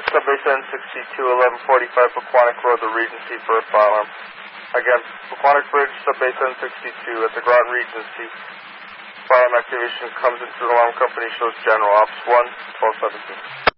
Subbase N62, 1145 Pequannock Road, the Regency for a fire alarm. Again, Pequannock Bridge, Subbase N62 at the Grand Regency. Fire alarm activation comes into the alarm company, shows General Ops 1, 1217.